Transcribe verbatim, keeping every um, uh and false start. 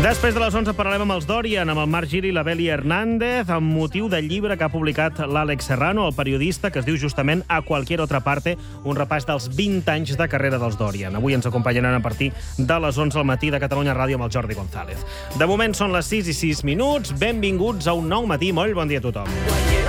Després de les onze parlarem amb els Dorian, amb el Marc Gili i la Beli Hernández, amb motiu del llibre que ha publicat l'Àlex Serrano, el periodista, que es diu justament A Cualquier Otra Parte, un repàs dels vint anys de carrera dels Dorian. Avui ens acompanyaran a partir de les onze al matí de Catalunya Ràdio amb el Jordi González. De moment són les sis i sis minuts. Benvinguts a un nou matí. Molt bon dia a tothom.